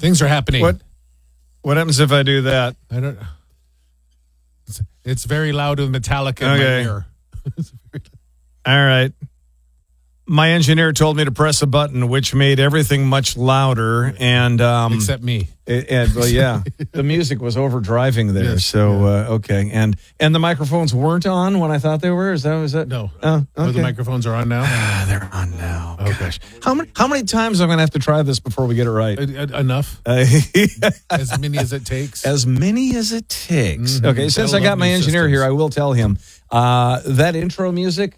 Things are happening. What happens if I do that? I don't know. It's very loud with Metallica in my ear. All right. My engineer told me to press a button, which made everything much louder. And except me. Well, yeah, the music was overdriving there. Yes, so okay, and the microphones weren't on when I thought they were. Is that? No. Oh, okay. The microphones are on now. They're on now. Okay. Gosh, how many times am I going to have to try this before we get it right? Enough. As many as it takes. As many as it takes. Mm-hmm. Okay, since I got my engineer here, I will tell him that intro music.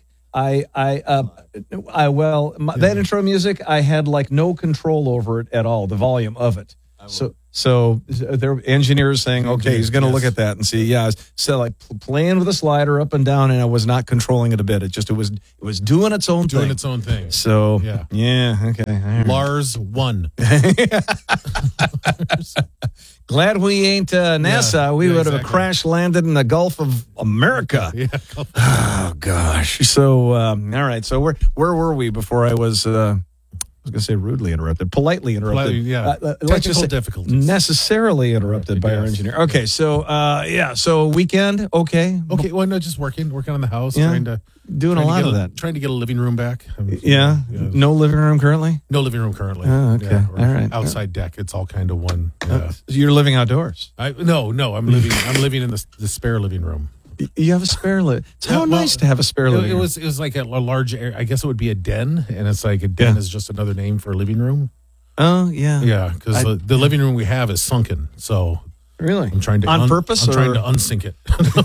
That intro music, I had like no control over it at all, the volume of it. So their engineer is saying, okay, he's going to look at that and see. Yeah, so like playing with a slider up and down, and I was not controlling it a bit. It was doing its own thing. Doing its own thing. So yeah, okay. Right. Lars won. Glad we ain't NASA. We would have crash landed in the Gulf of America. Yeah. Oh gosh. So all right. So where were we before I was? I was going to say rudely interrupted, politely interrupted. Technical difficulties. Necessarily interrupted by our engineer. Okay. So So weekend. Okay. Okay. Well, no, just working on the house. Yeah. Doing a lot of that. Trying to get a living room back. No living room currently? No living room currently. Oh, okay. Yeah, all right. Outside deck. It's all kind of one. You're living outdoors? No. I'm living in the spare living room. You have a spare living. It's nice to have a spare living room. It was like a large area. I guess it would be a den, and it's like a den is just another name for a living room. Oh, yeah. Yeah, because the living room we have is sunken, so... Really? I'm trying to on purpose. I'm trying to unsink it.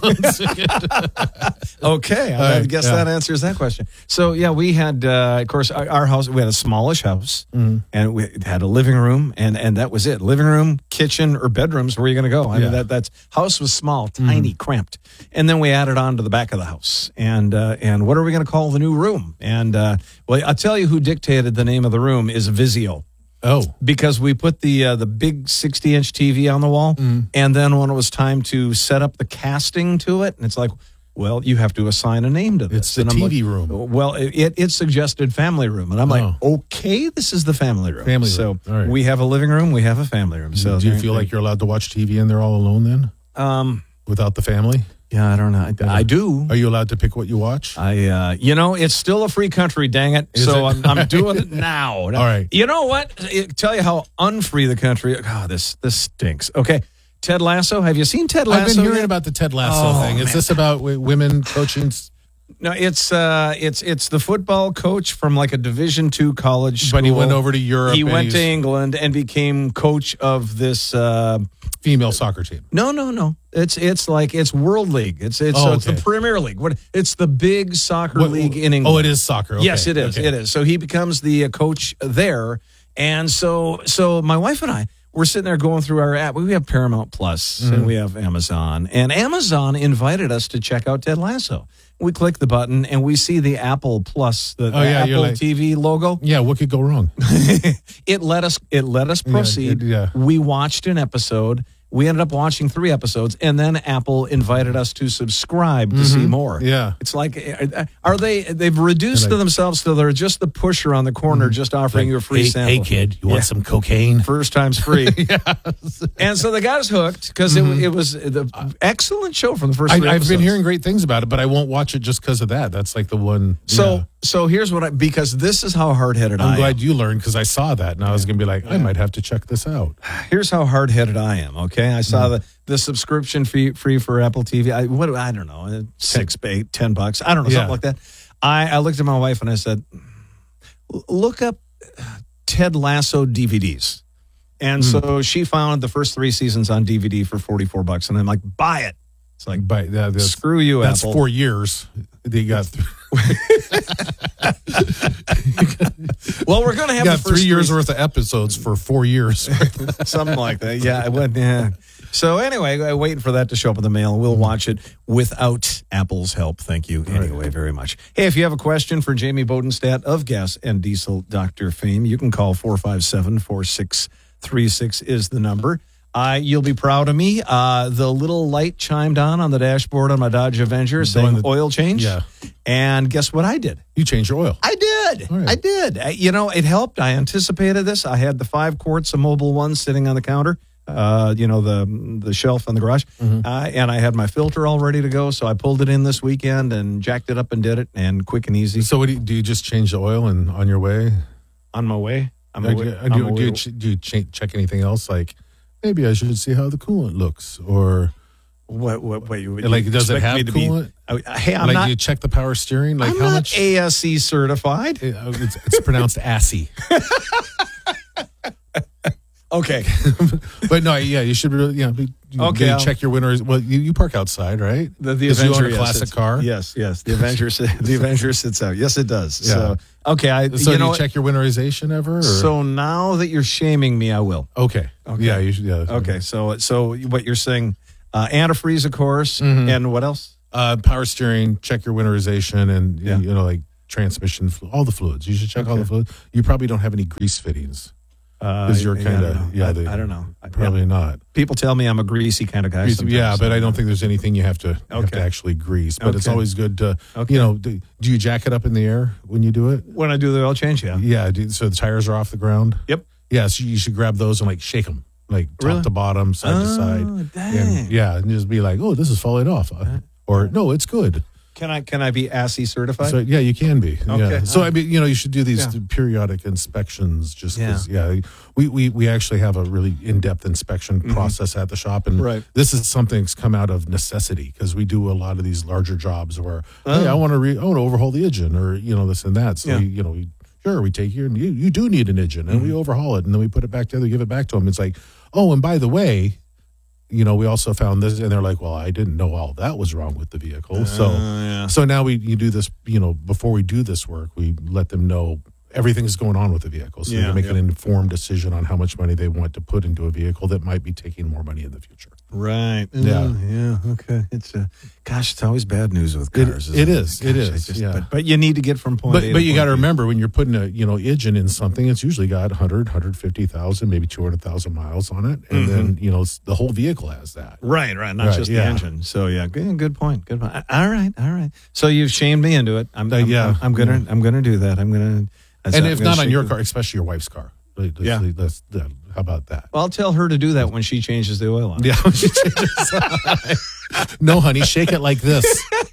Okay, I guess that answers that question. So we had, of course, our house. We had a smallish house, and we had a living room, and that was it. Living room, kitchen, or bedrooms. Where are you going to go? I mean, that's house was small, tiny, cramped, and then we added on to the back of the house. And what are we going to call the new room? And I'll tell you who dictated the name of the room is Vizio. Oh, because we put the big 60-inch TV on the wall, and then when it was time to set up the casting to it, and it's like, well, you have to assign a name to this. It's the TV room. Well, it suggested family room, and I'm like, okay, this is the family room. So we have a living room, we have a family room. So do you feel like you're allowed to watch TV and they're all alone then? Without the family? Yeah, I don't know. I do. Are you allowed to pick what you watch? It's still a free country, dang it. I'm doing it now. All right. You know what? Tell you how unfree the country. Oh, this stinks. Okay. Ted Lasso. Have you seen Ted Lasso? I've been hearing about the Ted Lasso thing. Is this about women coaching? No, it's the football coach from like a Division II college school. But he went over to Europe. He went to England and became coach of this female soccer team. No. It's World League. It's the Premier League. It's the big soccer league in England. Oh, it is soccer. Okay. Yes, it is. Okay. It is. So he becomes the coach there, and so my wife and I. We're sitting there going through our app. We have Paramount Plus and we have Amazon. And Amazon invited us to check out Ted Lasso. We click the button and we see the Apple Plus, the Apple TV logo. Yeah, what could go wrong? It let us proceed. We watched an episode. We ended up watching 3 episodes, and then Apple invited us to subscribe to see more. Yeah. It's like, they've reduced to themselves till they're just the pusher on the corner, just offering you a free sample. Hey, kid, you want some cocaine? First time's free. And so they got us hooked because it was the excellent show from the first 3 episodes. I've been hearing great things about it, but I won't watch it just because of that. That's like the one. So here's because this is how hard-headed I am. I'm glad you learned because I saw that, and I was going to be like, I might have to check this out. Here's how hard-headed I am, okay? I saw the subscription free for Apple TV. I don't know, $6, $8, $10. I don't know, something like that. I looked at my wife and I said, look up Ted Lasso DVDs. And so she found the first 3 seasons on DVD for $44, and I'm like, buy it. It's like, screw you, that's Apple. That's 4 years they got through. Well, we're going to have the first 3 years worth of episodes for 4 years. Something like that. Yeah, it went. Yeah. So anyway, waiting for that to show up in the mail. We'll watch it without Apple's help. Thank you anyway very much. Hey, if you have a question for Jamie Bodenstadt of Gas and Diesel Dr. fame, you can call 457-4636 is the number. You'll be proud of me. The little light chimed on the dashboard on my Dodge Avenger saying oil change. Yeah. And guess what I did? You changed your oil. I did. Right. I did. It helped. I anticipated this. I had the 5 quarts of Mobil 1 sitting on the counter, the shelf in the garage. And I had my filter all ready to go. So I pulled it in this weekend and jacked it up and did it, and quick and easy. So do you just change the oil and on your way? On my way? Do you check anything else? Like, maybe I should see how the coolant looks, or what? Like, does it have coolant? Hey, I'm not. Do you check the power steering? Like, I'm how not much? ASE certified. It's pronounced assy. Okay, but no, yeah, you should. Okay, you check your windows. Well, you park outside, right? The Avenger, you own a classic car. Yes. The Avenger sits out. Yes, it does. Yeah. So okay, do you check your winterization ever? Or? So now that you're shaming me, I will. Okay. Yeah, you should. Yeah. Okay. So what you're saying? Antifreeze, of course, and what else? Power steering. Check your winterization, and like transmission, all the fluids. You should check all the fluids. You probably don't have any grease fittings. Because you're kind of, I don't know. Probably not. People tell me I'm a greasy kind of guy. Yeah, but I don't think there's anything you have to actually grease. But it's always good to, do you jack it up in the air when you do it? When I do the oil change, yeah. Yeah, so the tires are off the ground? Yep. Yeah, so you should grab those and like shake them, like top to bottom, side to side. Dang. And just be like, oh, this is falling off. Or, no, it's good. Can I be ASSE certified? So, yeah, you can be. Okay. Yeah. So I mean, you should do these periodic inspections. Just because, we actually have a really in-depth inspection process at the shop, and this is something that's come out of necessity because we do a lot of these larger jobs where hey, I want to overhaul the engine or this and that. So we take you and you do need an engine, and we overhaul it, and then we put it back together, give it back to them. It's like, oh, and by the way, we also found this, and they're like, well, I didn't know all that was wrong with the vehicle. So now you do this, before we do this work, we let them know everything's going on with the vehicle. So they can make an informed decision on how much money they want to put into a vehicle that might be taking more money in the future. Right. Yeah. Okay. It's it's always bad news with cars. It is. But you need to get from point A to point But you got to B. remember when you're putting a engine in something, it's usually got 100, 150,000, maybe 200,000 miles on it, and then the whole vehicle has that. Right. Not just the engine. So good point. All right. So you've shamed me into it. I'm gonna do that. And if not on your car, especially your wife's car. How about that? Well, I'll tell her to do that when she changes the oil on it. Yeah. When she changes. No, honey, shake it like this.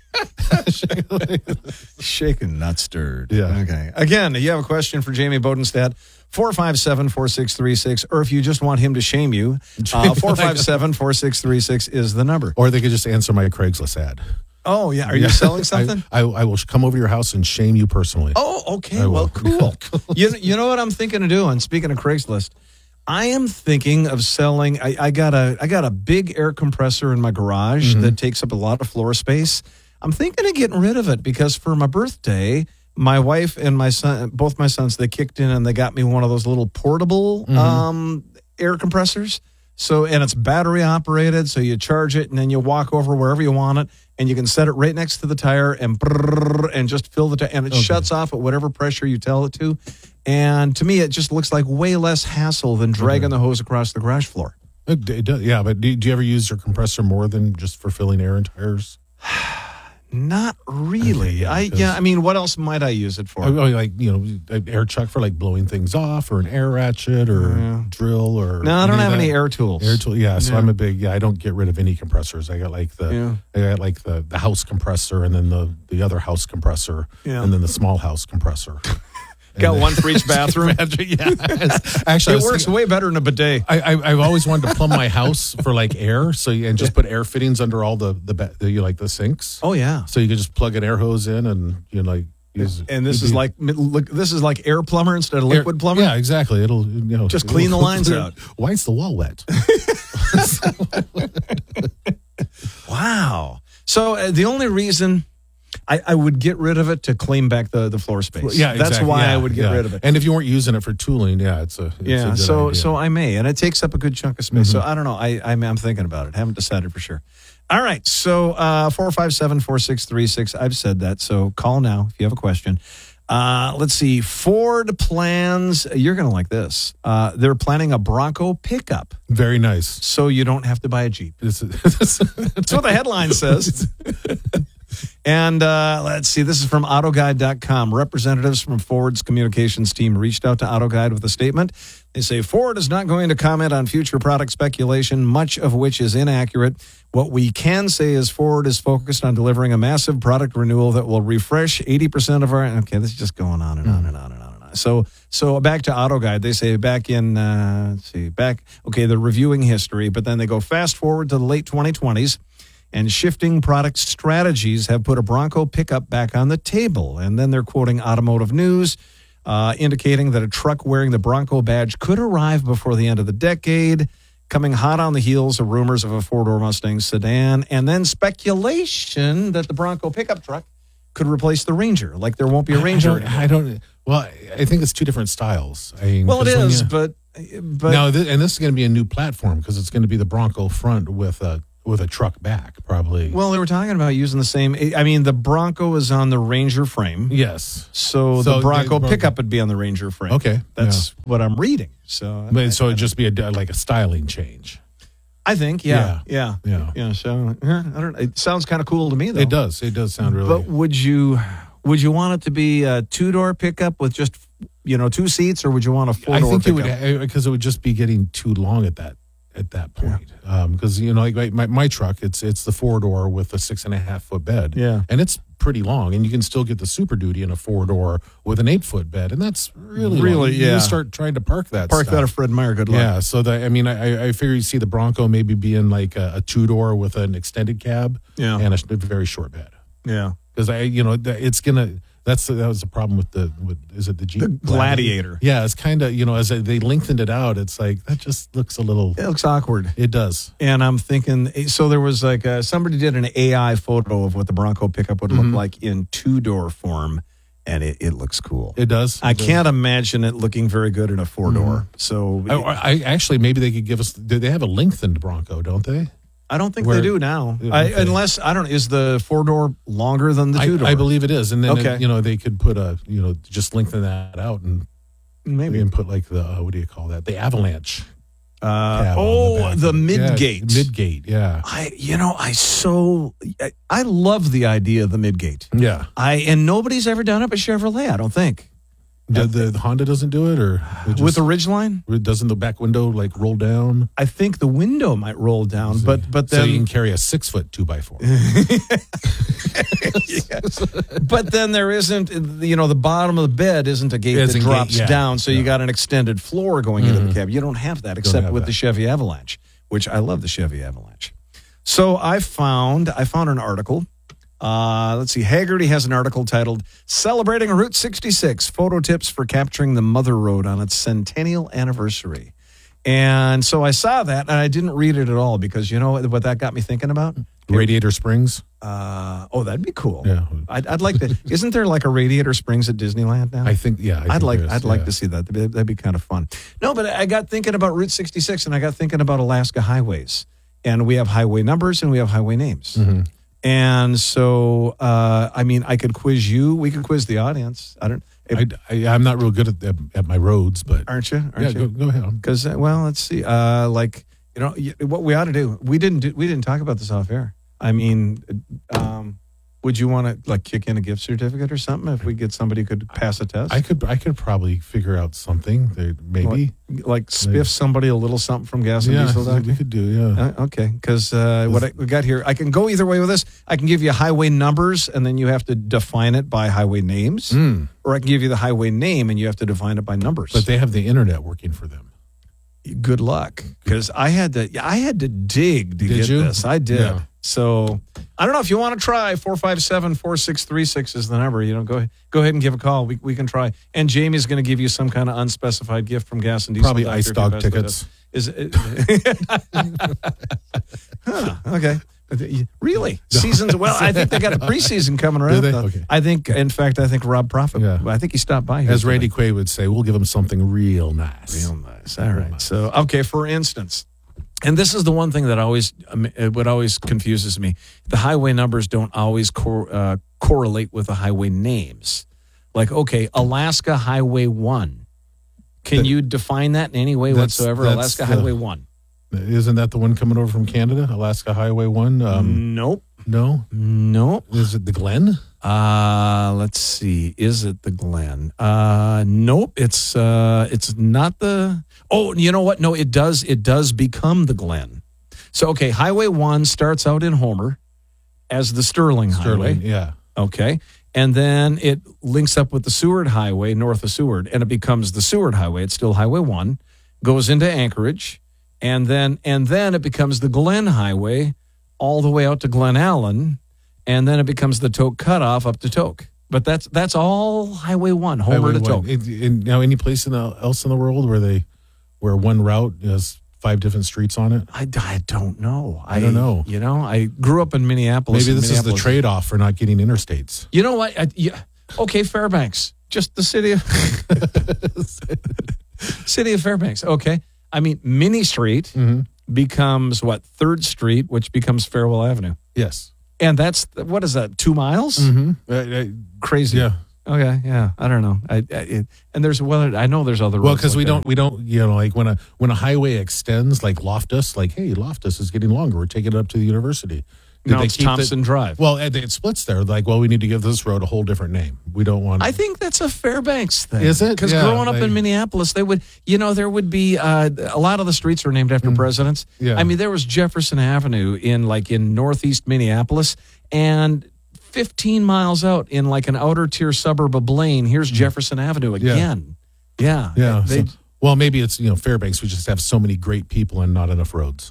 Shaken, not stirred. Yeah. Okay. Again, you have a question for Jamie Bodenstad, 457-4636, or if you just want him to shame you, 457-4636 is the number. Or they could just answer my Craigslist ad. Oh, yeah. Are you selling something? I will come over your house and shame you personally. Oh, okay. Well, cool. You know what I'm thinking of doing? Speaking of Craigslist, I am thinking of selling. I got a big air compressor in my garage that takes up a lot of floor space. I'm thinking of getting rid of it because for my birthday, my wife and my son, both my sons, they kicked in and they got me one of those little portable air compressors. So, and it's battery operated, so you charge it and then you walk over wherever you want it, and you can set it right next to the tire and just fill the tire, and it shuts off at whatever pressure you tell it to. And to me, it just looks like way less hassle than dragging the hose across the garage floor. It does, yeah, but do you ever use your compressor more than just for filling air in tires? Not really. Okay, I mean, what else might I use it for? Like, an air chuck for like blowing things off, or an air ratchet, or drill, or no, I don't have any air tools. So I'm a big I don't get rid of any compressors. I got like the house compressor, and then the other house compressor, and then the small house compressor. Got one for each bathroom. Actually, it works way better than a bidet. I've always wanted to plumb my house for like air, and just put air fittings under all the sinks. Oh yeah, so you could just plug an air hose in, and use. And this is like air plumber instead of liquid plumber. Yeah, exactly. It'll just clean the lines out. Why is the wall wet? Wow. So the only reason I would get rid of it to clean back the floor space. Yeah, that's why I would get rid of it. And if you weren't using it for tooling, it's a good idea. So I may, and it takes up a good chunk of space. So I don't know. I'm thinking about it. Haven't decided for sure. All right. So 457-4636. I've said that. So call now if you have a question. Let's see. Ford plans, you're going to like this. They're planning a Bronco pickup. Very nice. So you don't have to buy a Jeep. That's what the headline says. And let's see. This is from AutoGuide.com. Representatives from Ford's communications team reached out to AutoGuide with a statement. They say Ford is not going to comment on future product speculation, much of which is inaccurate. What we can say is Ford is focused on delivering a massive product renewal that will refresh 80% of our... Okay, this is just going on and on and on and on and on. So back to AutoGuide. They say back in... they're reviewing history, but then they go fast forward to the late 2020s, and shifting product strategies have put a Bronco pickup back on the table. And then they're quoting Automotive News, indicating that a truck wearing the Bronco badge could arrive before the end of the decade, coming hot on the heels of rumors of a four-door Mustang sedan, and then speculation that the Bronco pickup truck could replace the Ranger. Like there won't be a Ranger anymore. I think it's two different styles. It is, but no, and this is going to be a new platform because it's going to be the Bronco front with a truck back, probably. Well, they were talking about using the same... I mean, the Bronco is on the Ranger frame. Yes. So the Bronco pickup would be on the Ranger frame. Okay. That's what I'm reading. So it'd just be like a styling change. I think, yeah. So, I don't know. It sounds kind of cool to me, though. It does. It does sound really... But would you want it to be a two-door pickup with just, two seats, or would you want a four-door pickup? I think because it would just be getting too long at that point. Because like my truck, it's the 4-door with a 6.5 foot bed. Yeah, and it's pretty long, and you can still get the Super Duty in a 4-door with an 8-foot bed, and that's really long. Yeah. You start trying to park that that at Fred Meyer. Good luck. Yeah, so I figure you see the Bronco maybe being like a 2-door with an extended cab. Yeah, and a very short bed. Yeah, because it's gonna. That was the problem with is it the Jeep? The Gladiator. Yeah, it's kind of, as they lengthened it out, it's like, that just looks a little... It looks awkward. It does. And I'm thinking, so there was like, somebody did an AI photo of what the Bronco pickup would look like in 2-door form, and it looks cool. It does. I can't imagine it looking very good in a 4-door. So... I actually, maybe they could give us... They have a lengthened Bronco, don't they? I don't think they do now. Okay. Unless, I don't know, is the 4-door longer than the 2-door? I believe it is. And then, they could put just lengthen that out and maybe put like the, what do you call that? The Avalanche. The mid-gate. Yeah, mid-gate, yeah. I love the idea of the mid-gate. Yeah. And nobody's ever done it but Chevrolet, I don't think. The Honda doesn't do it, or with the Ridgeline? Doesn't the back window like roll down? I think the window might roll down, but then so you can carry a 6-foot 2x4. Yes. But then there isn't, the bottom of the bed isn't a gate that drops down, so you got an extended floor going into the cab. You don't have that except with the Chevy Avalanche, which I love the Chevy Avalanche. So I found an article. Let's see. Hagerty has an article titled "Celebrating Route 66: Photo Tips for Capturing the Mother Road on its Centennial Anniversary." And so I saw that, and I didn't read it at all because you know what that got me thinking about? Radiator Springs. That'd be cool. Yeah, I'd like to. Isn't there like a Radiator Springs at Disneyland now? I think. Yeah, I'd like to see that. That'd be kind of fun. No, but I got thinking about Route 66, and I got thinking about Alaska highways, and we have highway numbers and we have highway names. Mm-hmm. And so, I could quiz you. We could quiz the audience. I'm not real good at my roads, but aren't you? Go ahead. Because let's see. What we ought to do. We didn't talk about this off air. Would you want to kick in a gift certificate or something if we get somebody who could pass a test? I could probably figure out something. Maybe spiff somebody a little something from Gas and Diesel. Yeah, we could do. Yeah. Okay, because we got here, I can go either way with this. I can give you highway numbers, and then you have to define it by highway names, or I can give you the highway name, and you have to define it by numbers. But they have the internet working for them. Good luck, because I had to dig to get this. I did. Yeah. So I don't know if you want to try. 457-4636 is the number. Go ahead and give a call. We can try. And Jamie's going to give you some kind of unspecified gift from Gas and Diesel. Probably Ice Dog tickets. Is it? Okay. Really? Seasons? Well, I think they got the preseason coming around. Okay. I think Rob Profit. Yeah. I think he stopped by here. As Randy Quaid would say, we'll give him something real nice. Real nice. All right. So, for instance, and this is the one thing that always confuses me. The highway numbers don't always correlate with the highway names. Like, okay, Alaska Highway 1. Can you define that in any way whatsoever? Alaska Highway 1. Isn't that the one coming over from Canada? Alaska Highway 1? Nope. No? Nope. Is it the Glen? Let's see. Is it the Glen? Nope. It's not the. Oh, you know what? No, it does become the Glen. So, okay, Highway 1 starts out in Homer as the Sterling Highway. Yeah. Okay. And then it links up with the Seward Highway north of Seward, and it becomes the Seward Highway. It's still Highway 1, goes into Anchorage, and then it becomes the Glen Highway all the way out to Glen Allen, and then it becomes the Tok Cutoff up to Tok. But that's all Highway 1, Homer to Tok. Now, any place else in the world where one route has 5 different streets on it? I don't know. I don't know. You know, I grew up in Minneapolis. Maybe this is the trade-off for not getting interstates. You know what? Okay, Fairbanks. Just the city of Fairbanks. Okay. I mean, Minnie Street becomes 3rd Street, which becomes Farewell Avenue. Yes. And that's, what is that, 2 miles? Crazy. Yeah. Okay, yeah, I don't know. And there's I know there's other roads. Well, because we don't like when a highway extends, like Loftus, like, hey, Loftus is getting longer. We're taking it up to the university. Now it's Thompson Drive. Well, it splits there. Like, well, we need to give this road a whole different name. We don't want. I think that's a Fairbanks thing. Is it? Because growing up in Minneapolis, there would be a lot of the streets are named after presidents. Yeah. I mean, there was Jefferson Avenue in northeast Minneapolis, and 15 miles out in like an outer tier suburb of Blaine, here's Jefferson Avenue again. Yeah. Yeah. Well, maybe it's, Fairbanks, we just have so many great people and not enough roads.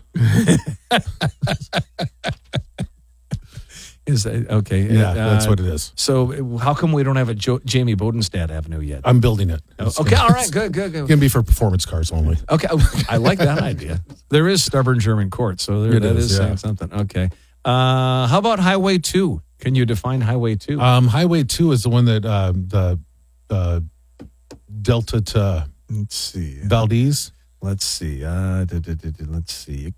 Is that okay? Yeah, that's what it is. So how come we don't have a Jamie Bodenstad Avenue yet? I'm building it. Okay, all right, good. It's going to be for performance cars only. Okay, I like that idea. There is stubborn German court, so that is saying something. Okay. How about Highway 2? Can you define Highway 2? Highway 2 is the one that the Delta to let's see Valdez. Let's see. Let's see.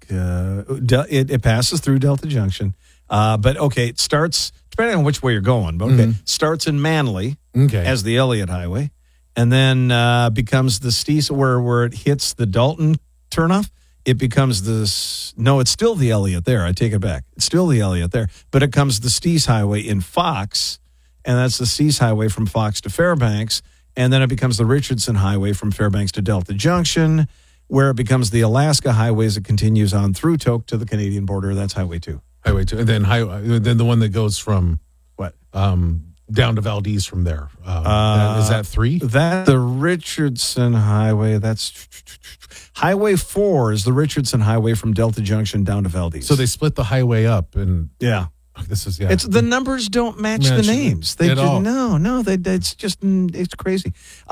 It passes through Delta Junction, but okay, it starts depending on which way you're going. But okay, starts in Manly as the Elliott Highway, and then becomes the Steese where it hits the Dalton turnoff. It becomes it's still the Elliott there. I take it back. It's still the Elliott there. But it comes the Steese Highway in Fox, and that's the Steese Highway from Fox to Fairbanks. And then it becomes the Richardson Highway from Fairbanks to Delta Junction, where it becomes the Alaska Highway as it continues on through Tok to the Canadian border. That's Highway 2. Highway 2. And then the one that goes from what? Down to Valdez from there. Is that 3? That's the Richardson Highway. That's Highway 4 is the Richardson Highway from Delta Junction down to Valdez. So they split the highway up, and this is It's the numbers don't match the names. They just no. It's crazy.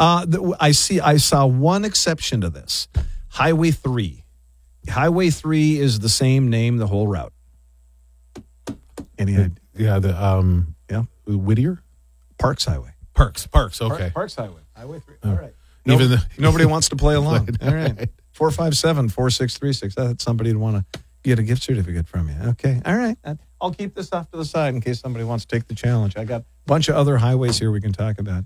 I saw one exception to this. Highway 3. Highway 3 is the same name the whole route. Any idea? Whittier? Parks Highway. Parks. Okay. Parks Highway. Highway 3. All right. Nobody wants to play along. All right. 457-4636. That's somebody to want to get a gift certificate from you. Okay. All right. I'll keep this off to the side in case somebody wants to take the challenge. I got a bunch of other highways here we can talk about.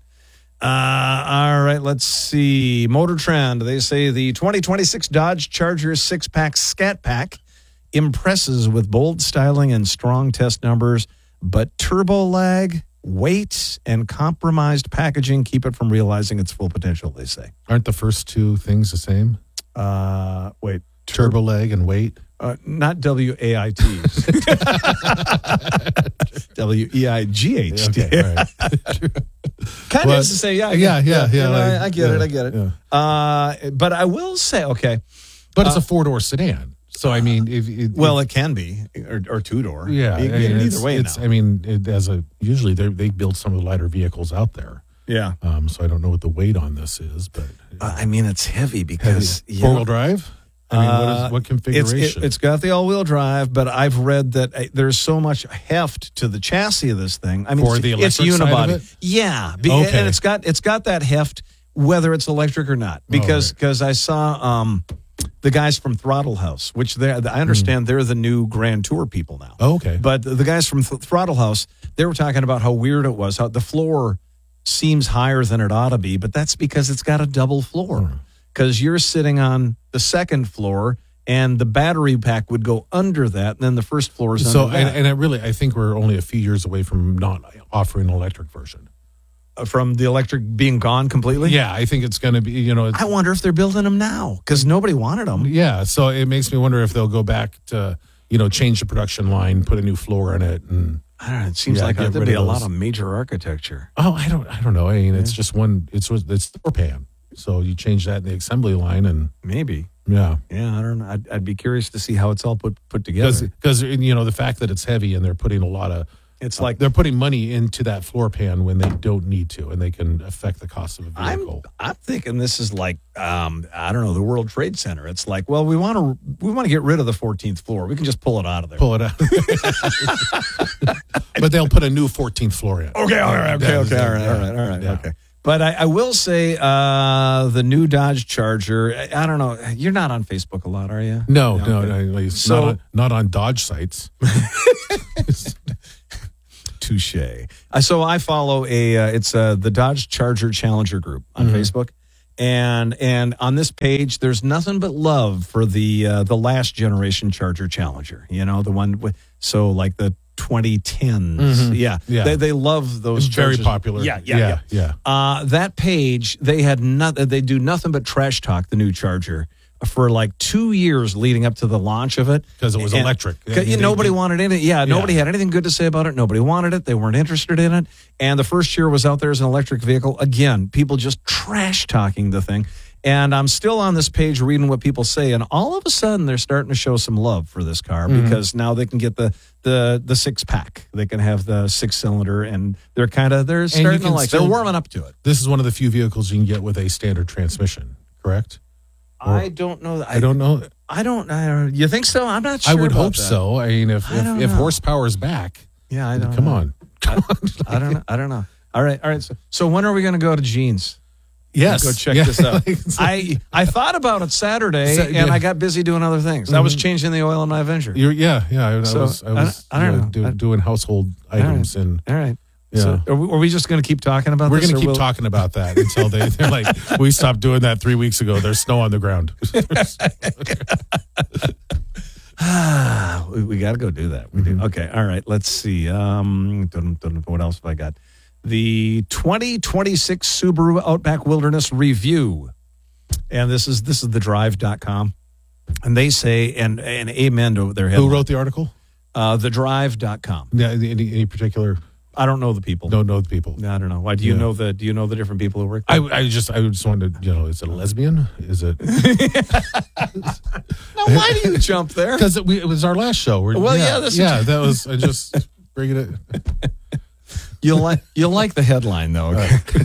All right. Let's see. Motor Trend. They say the 2026 Dodge Charger 6-pack Scat Pack impresses with bold styling and strong test numbers, but turbo lag, weight, and compromised packaging keep it from realizing its full potential, they say. Aren't the first two things the same? Wait. Turbo lag and weight? Not W-A-I-T. W-E-I-G-H-T. Okay, right. Kind of is to say, yeah. I get it. Yeah. But I will say, okay. But it's a 4-door sedan. So, I mean, it can be, or 2-door. Yeah. You can get it either way now. I mean, usually they build some of the lighter vehicles out there. Yeah. So I don't know what the weight on this is, but. I mean, it's heavy because. 4-wheel drive? I mean, what configuration? It's got the all-wheel drive, but I've read that there's so much heft to the chassis of this thing. I mean, it's unibody. Side of it? Yeah. Okay. And it's got that heft, whether it's electric or not. Because I saw the guys from Throttle House, which I understand they're the new Grand Tour people now. Oh, okay. But the guys from Throttle House, they were talking about how weird it was, how the floor seems higher than it ought to be, but that's because it's got a double floor. Because you're sitting on the second floor, and the battery pack would go under that, and then the first floor is under that. And I think we're only a few years away from not offering an electric version. From the electric being gone completely? Yeah, I think it's going to be, I wonder if they're building them now, because nobody wanted them. Yeah, so it makes me wonder if they'll go back to, change the production line, put a new floor in it, and I don't know. It seems like there'd be a lot of major architecture. Oh, I don't know. I mean, it's just it's the floor pan. So you change that in the assembly line, and maybe. Yeah. Yeah, I don't know. I'd be curious to see how it's all put together. Because the fact that it's heavy and they're putting a lot of, it's like they're putting money into that floor pan when they don't need to, and they can affect the cost of a vehicle. I'm thinking this is like I don't know, the World Trade Center. It's like, well, we want to get rid of the 14th floor. We can just pull it out of there. Pull it out. But they'll put a new 14th floor in. Okay, all right. Okay. But I will say the new Dodge Charger, I don't know. You're not on Facebook a lot, are you? No. So, not on Dodge sites. Touche. So I follow it's the Dodge Charger Challenger group on Facebook. And on this page, there's nothing but love for the last generation Charger Challenger. The one with, so like the 2010s. Yeah. They love those Chargers. Very popular. Yeah. That page, they do nothing but trash talk the new Charger for like 2 years leading up to the launch of it. Because it was electric. Nobody wanted it. Nobody had anything good to say about it. Nobody wanted it. They weren't interested in it. And the first year was out there as an electric vehicle. Again, people just trash talking the thing. And I'm still on this page reading what people say, and all of a sudden they're starting to show some love for this car because now they can get the six pack. They can have the 6-cylinder, and they're starting to like. They're warming up to it. This is one of the few vehicles you can get with a standard transmission, correct? I don't know. I don't know. I don't. You think so? I'm not sure. I would hope so. I mean, if horsepower is back, yeah, I don't. Come on. I don't know. All right. So when are we going to go to Gene's? Yes. Go check this out. I thought about it Saturday, and I got busy doing other things. I was changing the oil in my Avenger. I was doing household items. All right. Yeah. So are we just going to keep talking about this? We're going to keep talking about that until they're like, we stopped doing that 3 weeks ago. There's snow on the ground. We got to go do that. We do. Okay. All right. Let's see. What else have I got? The 2026 Subaru Outback Wilderness Review. And this is thedrive.com. And they say, and amen to their headline. Who wrote the article? Thedrive.com. Yeah, any particular? I don't know the people. Don't know the people. No, I don't know. Why do you know the different people who work there? I just wanted to, is it a lesbian? Is it? Now, why do you jump there? Because it was our last show. That was, I just bringing it. You'll like the headline, though. Okay?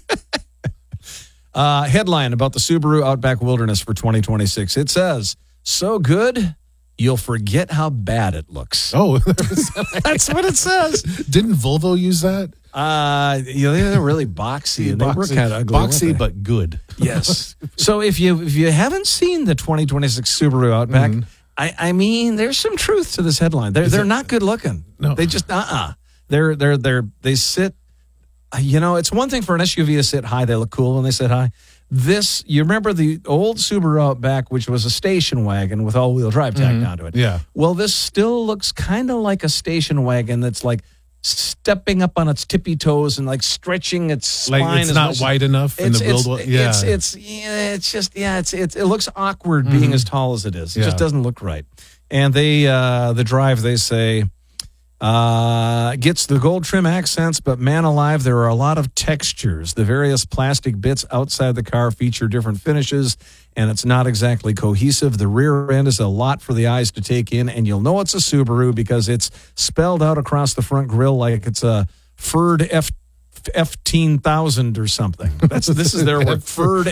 Headline about the Subaru Outback Wilderness for 2026. It says, so good, you'll forget how bad it looks. Oh, that's what it says. Didn't Volvo use that? They're really boxy. And they were kind of ugly. Boxy, but good. Yes. So if you haven't seen the 2026 Subaru Outback, I mean, there's some truth to this headline. They're not good looking. No. They just, they sit, it's one thing for an SUV to sit high. They look cool when they sit high. This, you remember the old Subaru Outback, which was a station wagon with all-wheel drive tacked onto it. Yeah. Well, this still looks kind of like a station wagon that's like stepping up on its tippy toes and like stretching its spine. Like it's not wide enough in the build. It looks awkward being as tall as it is. It just doesn't look right. And the Drive, they say, gets the gold trim accents, but man alive, there are a lot of textures. The various plastic bits outside the car feature different finishes, and it's not exactly cohesive. The rear end is a lot for the eyes to take in, and you'll know it's a Subaru because it's spelled out across the front grille like it's a Ford F-1000 or something. This is their word, Ford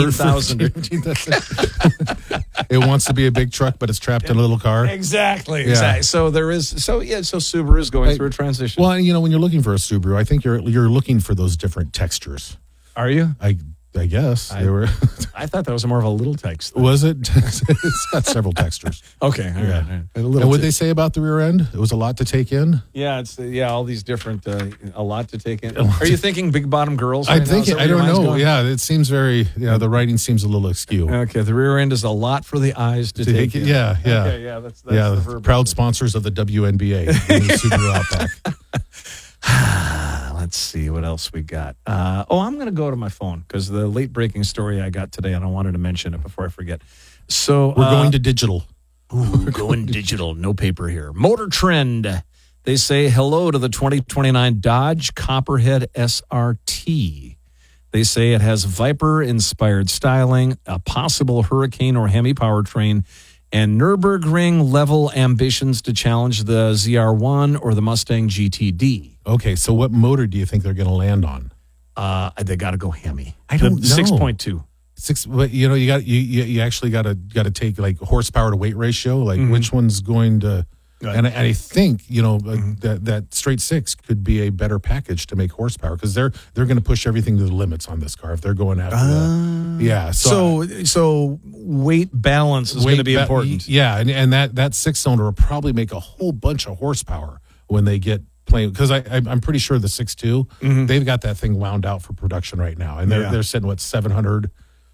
F-1000. It wants to be a big truck, but it's trapped in a little car. Exactly. So Subaru is going through a transition. Well, when you're looking for a Subaru, I think you're looking for those different textures. Are you? I guess they were. I thought that was more of a little text. Was it? It's got several textures. Okay, all right. And what they say about the rear end? It was a lot to take in. Yeah, it's all these different, a lot to take in. Are you thinking big bottom girls? I think I don't know. Going? Yeah, it seems very. The writing seems a little askew. Okay, the rear end is a lot for the eyes to take in. Yeah. Okay, yeah, that's the verb. Proud sponsors of the WNBA. Subaru Outback. Let's see what else we got. I'm going to go to my phone because the late breaking story I got today, and I wanted to mention it before I forget. So we're going to digital. We're going digital. No paper here. Motor Trend. They say hello to the 2029 Dodge Copperhead SRT. They say it has Viper-inspired styling, a possible Hurricane or Hemi powertrain, and Nürburgring level ambitions to challenge the ZR1 or the Mustang GTD. Okay, so what motor do you think they're going to land on? They got to go Hemi. I don't know. 6.2. But you actually got to take like horsepower to weight ratio. Like which one's going to? Right. And I think that straight six could be a better package to make horsepower because they're going to push everything to the limits on this car if they're going after that. Yeah. So weight balance is going to be important. Yeah, and that 6-cylinder will probably make a whole bunch of horsepower when they get playing because I'm pretty sure the 6.2 they've got that thing wound out for production right now and they're sitting 700.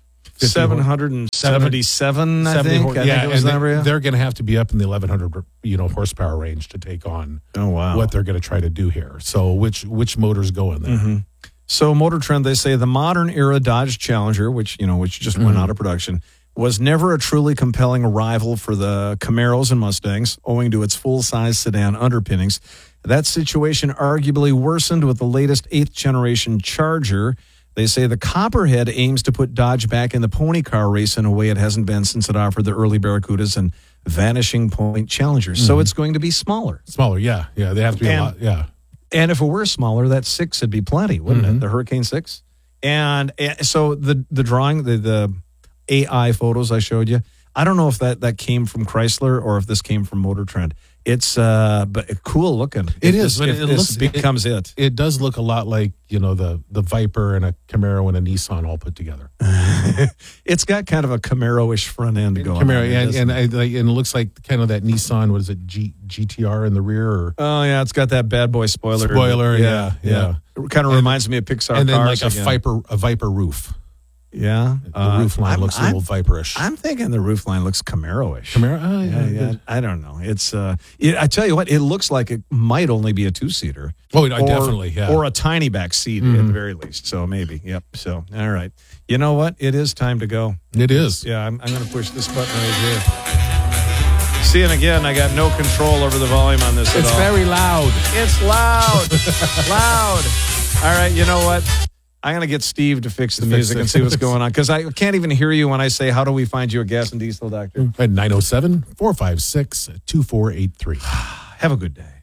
777, I think. They're going to have to be up in the 1100, horsepower range to take on what they're going to try to do here. So which motor's going there? So Motor Trend, they say the modern era Dodge Challenger, which just went out of production, was never a truly compelling rival for the Camaros and Mustangs, owing to its full-size sedan underpinnings. That situation arguably worsened with the latest 8th generation Charger. They say the Copperhead aims to put Dodge back in the pony car race in a way it hasn't been since it offered the early Barracudas and Vanishing Point Challengers. So it's going to be smaller. Smaller, yeah. Yeah, they have to be a lot, yeah. And if it were smaller, that 6 would be plenty, wouldn't it? The Hurricane 6. And so the drawing, the AI photos I showed you, I don't know if that came from Chrysler or if this came from Motor Trend. It's but cool looking. It is. But it becomes it. It does look a lot like the Viper and a Camaro and a Nissan all put together. It's got kind of a Camaro-ish front end going. Camaro, and it looks like kind of that Nissan. What is it? GTR in the rear? Or? Oh yeah, it's got that bad boy spoiler. Yeah. It kind of reminds me of Pixar. And then cars like a Viper roof. Yeah. The roof line looks a little Viperish. I'm thinking the roof line looks Camaro-ish. Camaro? Oh, yeah. I don't know. It's I tell you what, it looks like it might only be a 2-seater. Oh, definitely, yeah. Or a tiny back seat at the very least. So maybe. Yep. So, all right. You know what? It is time to go. It is. Yeah, I'm going to push this button right here. See, and again, I got no control over the volume on this at all. It's very loud. It's loud. Loud. All right, you know what? I'm going to get Steve to fix the music and see what's going on because I can't even hear you when I say, how do we find you a gas and diesel doctor? At 907-456-2483. Have a good day.